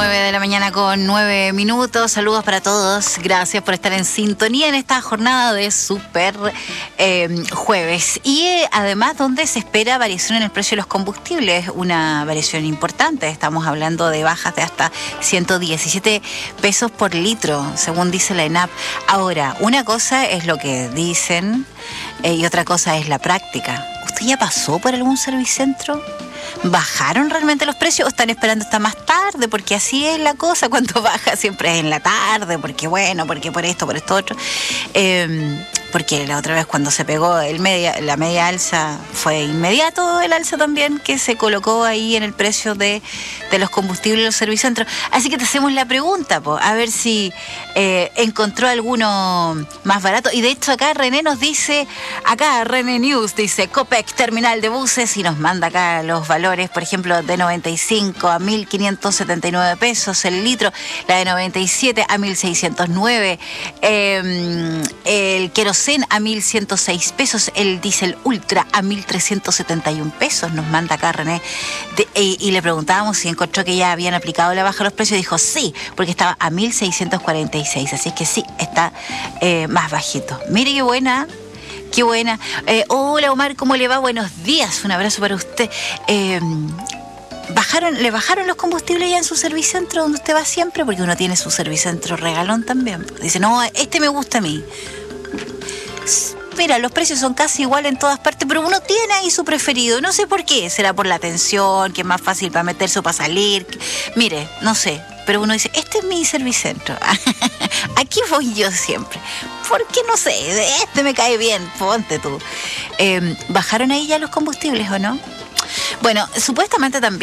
9:09 a.m. Saludos para todos. Gracias por estar en sintonía en esta jornada de super jueves. Y además, donde se espera variación en el precio de los combustibles, una variación importante. Estamos hablando de bajas de hasta 117 pesos por litro, según dice la ENAP. Ahora, una cosa es lo que dicen y otra cosa es la práctica. ¿Usted ya pasó por algún servicentro? ¿Bajaron realmente los precios o están esperando hasta más tarde? Porque así es la cosa, cuando baja siempre es en la tarde, porque bueno, porque por esto otro. Porque la otra vez cuando se pegó la media alza, fue inmediato el alza también que se colocó ahí en el precio de los combustibles y los servicentros. Así que te hacemos la pregunta, a ver si encontró alguno más barato. Y de hecho acá René nos dice, René News dice, Copec Terminal de Buses, y nos manda acá los valores, por ejemplo, de 95 a 1.579 pesos el litro, la de 97 a 1.609, el queroseno a 1.106 pesos, el diésel ultra a 1.371 pesos, nos manda acá René. Y le preguntábamos si encontró que ya habían aplicado la baja de los precios, dijo sí, porque estaba a 1.646, así es que sí, está más bajito. Mire qué buena. Qué buena. Hola Omar, ¿cómo le va? Buenos días, un abrazo para usted. ¿Le bajaron los combustibles ya en su servicentro donde usted va siempre? Porque uno tiene su servicentro regalón también. Dice, no, este me gusta a mí. Mira, los precios son casi igual en todas partes, pero uno tiene ahí su preferido. No sé por qué. Será por la atención, que es más fácil para meterse o para salir. Mire, no sé. Pero uno dice, este es mi servicentro. Aquí voy yo siempre. Porque no sé, este me cae bien. Ponte tú. ¿Bajaron ahí ya los combustibles o no? Bueno, supuestamente también.